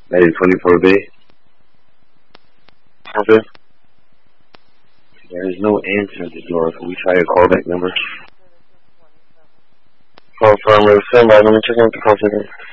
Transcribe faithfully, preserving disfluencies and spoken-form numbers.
Hey, twenty-four B. Okay. There is no answer at the door. Can we try a callback number? Call from Stand by. Let me check out the call center.